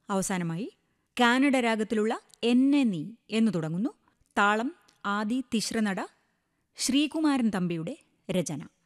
അവസാനമായി കാനഡ രാഗത്തിലുള്ള എന്നെ നീ എന്നു തുടങ്ങുന്നു. താളം ആദി തിശ്രനട, ശ്രീകുമാരൻ തമ്പിയുടെ രചന.